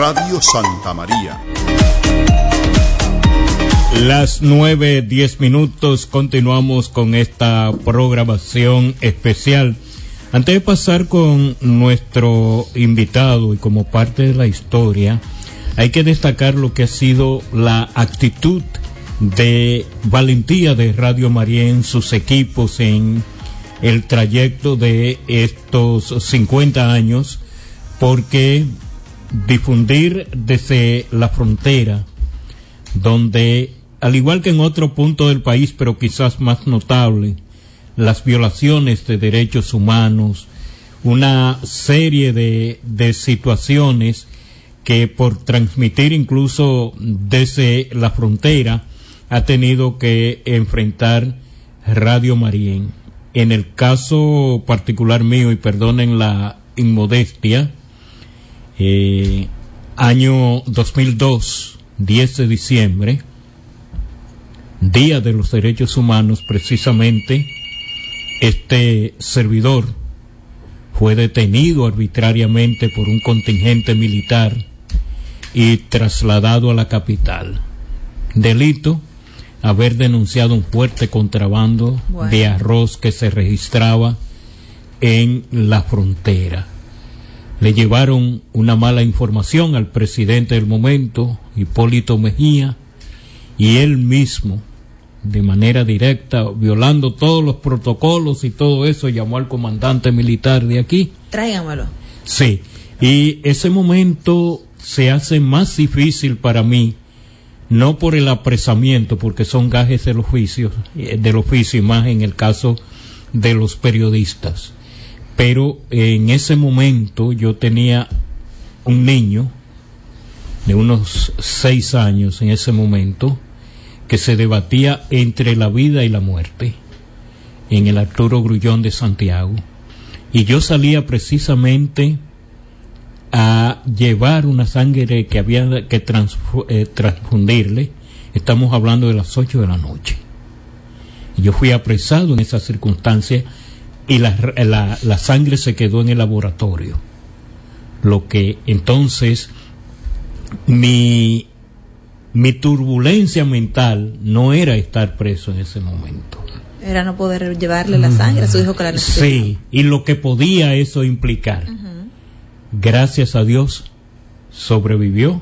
Radio Santa María. Las 9:10, continuamos con esta programación especial. Antes de pasar con nuestro invitado y como parte de la historia, hay que destacar lo que ha sido la actitud de valentía de Radio María en sus equipos en el trayecto de estos 50 años, porque difundir desde la frontera, donde al igual que en otro punto del país, pero quizás más notable, las violaciones de derechos humanos, una serie de situaciones que por transmitir incluso desde la frontera ha tenido que enfrentar Radio María. En el caso particular mío, y perdonen la inmodestia, año 2002, 10 de diciembre, Día de los Derechos Humanos, precisamente, este servidor fue detenido arbitrariamente por un contingente militar y trasladado a la capital. Delito: haber denunciado un fuerte contrabando de arroz que se registraba en la frontera. Le llevaron una mala información al presidente del momento, Hipólito Mejía, y él mismo, de manera directa, violando todos los protocolos y todo eso, llamó al comandante militar de aquí. Tráigamelo. Sí, y ese momento se hace más difícil para mí, no por el apresamiento, porque son gajes del oficio y más en el caso de los periodistas. Pero en ese momento yo tenía un niño de unos 6 años en ese momento, que se debatía entre la vida y la muerte en el Arturo Grullón de Santiago, y yo salía precisamente a llevar una sangre que había que transfundirle. Estamos hablando de las 8 de la noche, y yo fui apresado en esa circunstancia, y la sangre se quedó en el laboratorio, lo que entonces mi turbulencia mental no era estar preso en ese momento. Era no poder llevarle la sangre a su hijo que la necesitaba. Sí, y lo que podía eso implicar. Gracias a Dios sobrevivió.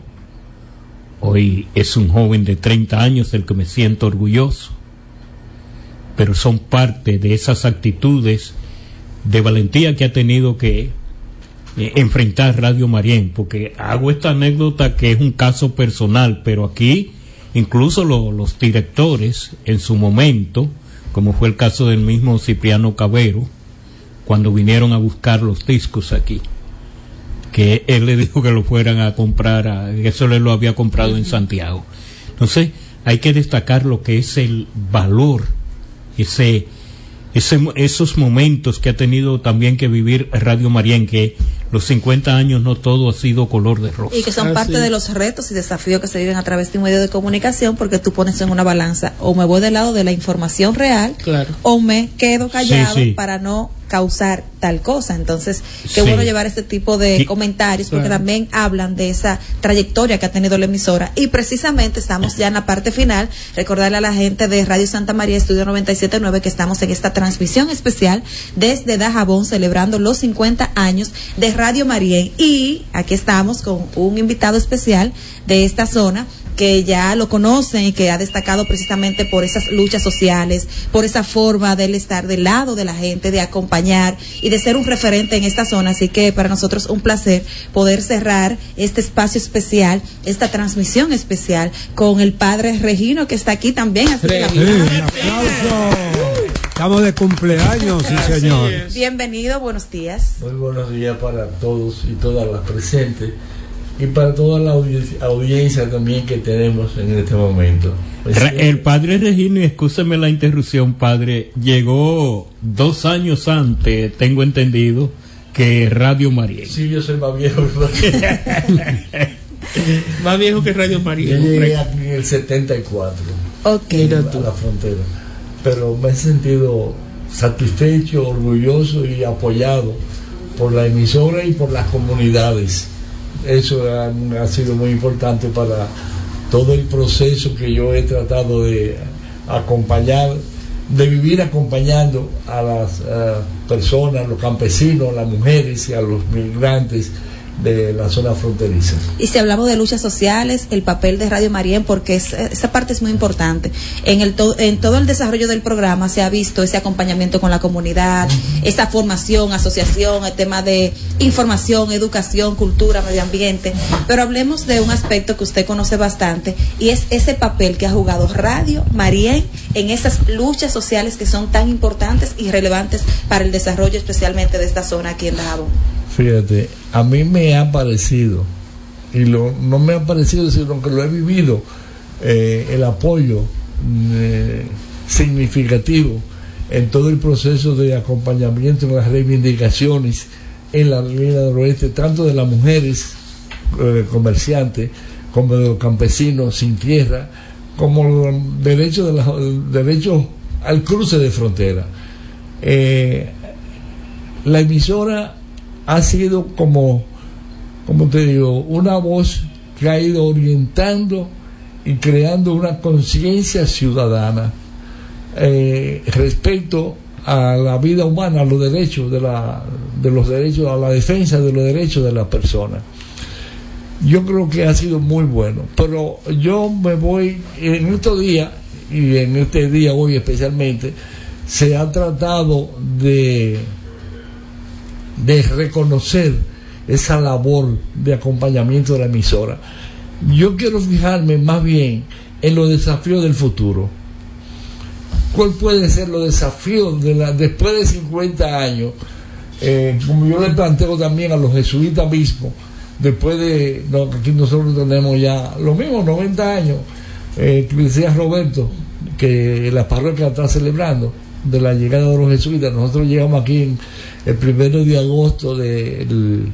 Hoy es un joven de 30 años del que me siento orgulloso. Pero son parte de esas actitudes de valentía que ha tenido que enfrentar Radio María, porque hago esta anécdota que es un caso personal, pero aquí incluso los directores en su momento, como fue el caso del mismo Cipriano Cabero, cuando vinieron a buscar los discos aquí, que él le dijo que lo fueran a comprar, eso le lo había comprado en Santiago. Entonces hay que destacar lo que es el valor, esos momentos que ha tenido también que vivir Radio María, en que los 50 años no todo ha sido color de rosa. Y que son parte de los retos y desafíos que se viven a través de un medio de comunicación, porque tú pones en una balanza, o me voy del lado de la información real, o me quedo callado para no causar tal cosa. Entonces, qué bueno llevar este tipo de comentarios, porque también hablan de esa trayectoria que ha tenido la emisora. Y precisamente estamos ya en la parte final. Recordarle a la gente de Radio Santa María, Estudio 97.9, que estamos en esta transmisión especial desde Dajabón, celebrando los 50 años de Radio María. Y aquí estamos con un invitado especial de esta zona, que ya lo conocen y que ha destacado precisamente por esas luchas sociales, por esa forma de él estar del lado de la gente, de acompañar y de ser un referente en esta zona. Así que para nosotros un placer poder cerrar este espacio especial, esta transmisión especial, con el padre Regino, que está aquí también. Así que un aplauso. Estamos de cumpleaños, sí señor. Bienvenido, buenos días. Muy buenos días para todos y todas las presentes, y para toda la audiencia también que tenemos en este momento. El padre Regino, y excúseme la interrupción, padre, llegó 2 años antes, tengo entendido, que Radio María. Sí, yo soy más viejo que más viejo que Radio María. Yo llegué aquí en el 74 a la frontera, pero me he sentido satisfecho, orgulloso y apoyado por la emisora y por las comunidades eso ha sido muy importante para todo el proceso que yo he tratado de acompañar, de vivir acompañando a las personas, los campesinos, las mujeres y a los migrantes de la zona fronteriza. Y si hablamos de luchas sociales, el papel de Radio Marién, porque esa parte es muy importante. En todo el desarrollo del programa se ha visto ese acompañamiento con la comunidad, esa formación, asociación, el tema de información, educación, cultura, medio ambiente. Pero hablemos de un aspecto que usted conoce bastante, y es ese papel que ha jugado Radio Marién en esas luchas sociales que son tan importantes y relevantes para el desarrollo, especialmente de esta zona aquí en Dajabón. Fíjate, a mí me ha parecido, y no me ha parecido, sino que lo he vivido, el apoyo significativo en todo el proceso de acompañamiento en las reivindicaciones en la línea del oeste, tanto de las mujeres comerciantes como de los campesinos sin tierra, como el derecho al cruce de frontera. La emisora ha sido como te digo, una voz que ha ido orientando y creando una conciencia ciudadana respecto a la vida humana, a los derechos de los derechos, a la defensa de los derechos de las personas. Yo creo que ha sido muy bueno, pero yo me voy en estos días, y en este día hoy especialmente, se ha tratado de reconocer esa labor de acompañamiento de la emisora. Yo quiero fijarme más bien en los desafíos del futuro. ¿Cuál puede ser los desafíos después de 50 años? Como yo le planteo también a los jesuitas mismos, después de aquí nosotros tenemos ya los mismos 90 años, que decía Roberto, que la parroquia está celebrando de la llegada de los jesuitas. Nosotros llegamos aquí el 1 de agosto del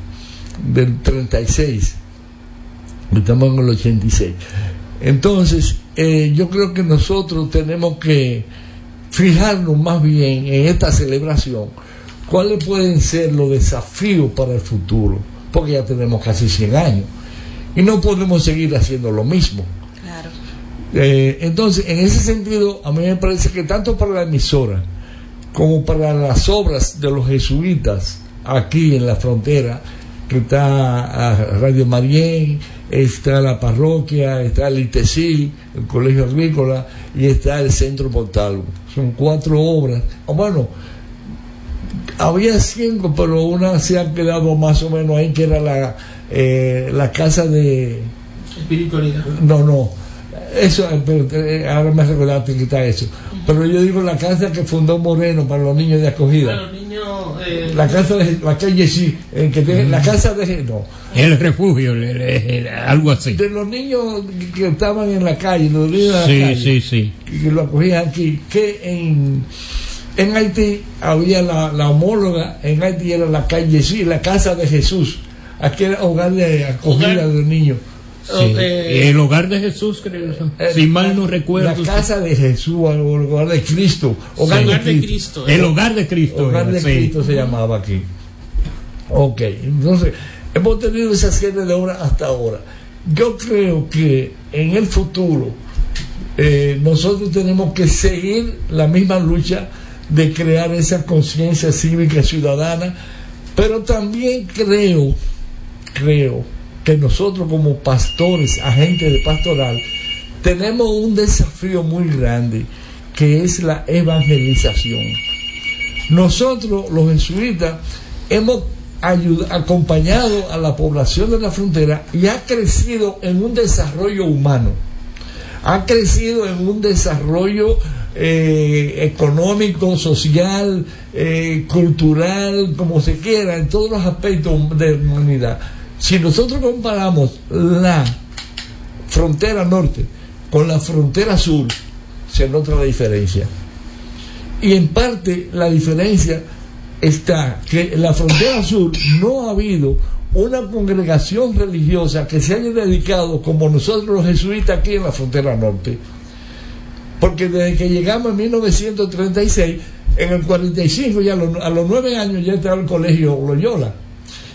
36, estamos en el 86. Entonces yo creo que nosotros tenemos que fijarnos más bien en esta celebración, cuáles pueden ser los desafíos para el futuro, porque ya tenemos casi 100 años y no podemos seguir haciendo lo mismo. Claro. Entonces, en ese sentido, a mí me parece que tanto para la emisora como para las obras de los jesuitas aquí en la frontera, que está Radio Marién, está la parroquia, está el ITESIL, el Colegio Agrícola, y está el Centro Montalvo. Son 4 obras. Bueno, había 5, pero una se ha quedado más o menos ahí, que era la casa de espiritualidad. No. Eso, ahora me recordaste que está eso. Pero yo digo la casa que fundó Moreno para los niños de acogida. Para los niños, la casa de la calle sí, que tiene, la casa de el refugio, algo así. De los niños que estaban en la calle, los niños de la calle, sí. Que lo acogían aquí, que en Haití había la homóloga, en Haití era la calle sí, la casa de Jesús. Aquí era hogar de acogida de los niños. Sí. El hogar de Jesús, creo, si mal no recuerdo. La casa de Jesús, el hogar de Cristo. Hogar de Cristo. El hogar de Cristo. Hogar de Cristo se llamaba aquí. Ok, entonces hemos tenido esa serie de obras hasta ahora. Yo creo que en el futuro nosotros tenemos que seguir la misma lucha de crear esa conciencia cívica ciudadana, pero también creo que nosotros como pastores, agentes de pastoral, tenemos un desafío muy grande, que es la evangelización. Nosotros, los jesuitas, hemos acompañado a la población de la frontera y ha crecido en un desarrollo humano, ha crecido en un desarrollo económico, social, cultural, como se quiera, en todos los aspectos de la humanidad. Si nosotros comparamos la frontera norte con la frontera sur, se nota la diferencia. Y en parte la diferencia está que en la frontera sur no ha habido una congregación religiosa que se haya dedicado como nosotros los jesuitas aquí en la frontera norte. Porque desde que llegamos en 1936, en el 45, ya a los 9 años ya estaba el colegio Loyola.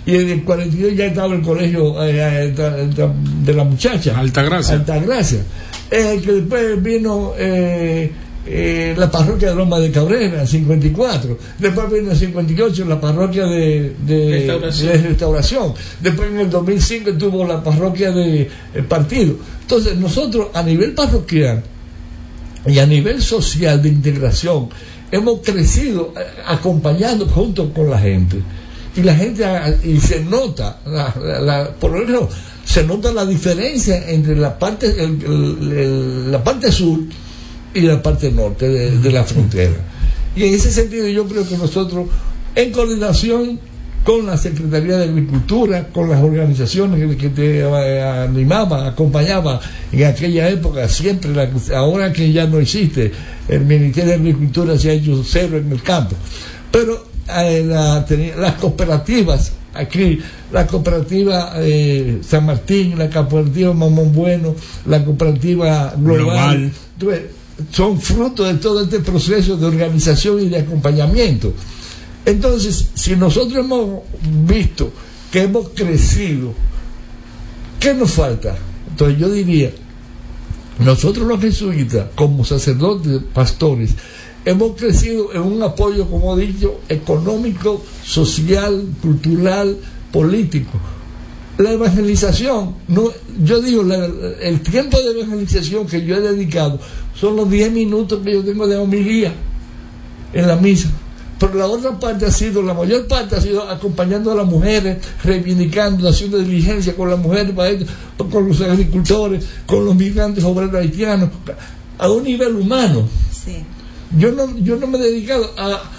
y en el 42 ya estaba el colegio de la muchacha Altagracia, que después vino la parroquia de Loma de Cabrera en 54, después vino en 58 la parroquia de Restauración, después en el 2005 tuvo la parroquia de Partido. Entonces nosotros a nivel parroquial y a nivel social de integración hemos crecido acompañando junto con la gente, y la gente, y se nota por ejemplo, se nota la diferencia entre la parte la parte sur y la parte norte de la frontera. Y en ese sentido yo creo que nosotros, en coordinación con la Secretaría de Agricultura, con las organizaciones que te animaban, acompañaban en aquella época, siempre, ahora que ya no existe, el Ministerio de Agricultura se ha hecho cero en el campo, pero las cooperativas aquí, la cooperativa San Martín, la cooperativa Mamón Bueno, la cooperativa Global. Son fruto de todo este proceso de organización y de acompañamiento. Entonces, si nosotros hemos visto que hemos crecido, ¿qué nos falta? Entonces yo diría, nosotros los jesuitas, como sacerdotes, pastores, hemos crecido en un apoyo, como he dicho, económico, social, cultural, político. La evangelización, yo digo, el tiempo de evangelización que yo he dedicado son los 10 minutos que yo tengo de homilía en la misa. Pero la otra parte la mayor parte ha sido acompañando a las mujeres, reivindicando, haciendo diligencia con las mujeres, con los agricultores, con los migrantes obreros haitianos, a un nivel humano. Sí. Yo no me he dedicado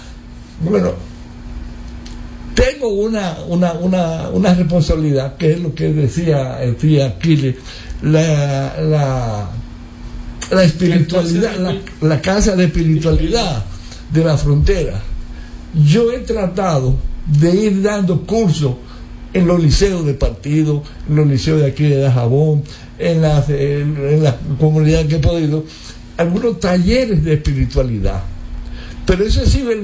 tengo una responsabilidad, que es lo que decía el tío Aquiles, la espiritualidad, la casa de espiritualidad de la frontera. Yo he tratado de ir dando cursos en los liceos de partido, en los liceos de aquí de Dajabón, en la comunidad que he podido, algunos talleres de espiritualidad, pero eso ha sido el